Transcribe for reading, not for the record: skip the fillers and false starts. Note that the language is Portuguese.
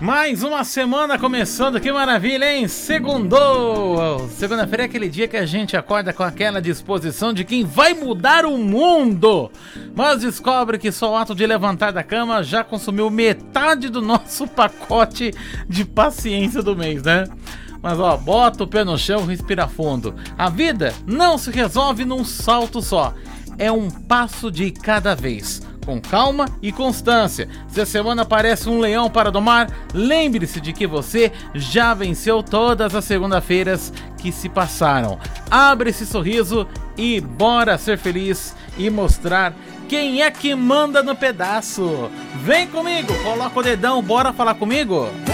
Mais uma semana começando, que maravilha, hein? Segundou! Segunda-feira é aquele dia que a gente acorda com aquela disposição de quem vai mudar o mundo, mas descobre que só o ato de levantar da cama já consumiu metade do nosso pacote de paciência do mês, né? Mas ó, bota o pé no chão, respira fundo. A vida não se resolve num salto só, é um passo de cada vez. Com calma e constância. Se a semana parece um leão para domar, lembre-se de que você já venceu todas as segunda-feiras que se passaram. Abre esse sorriso e bora ser feliz e mostrar quem é que manda no pedaço. Vem comigo, coloca o dedão, bora falar comigo?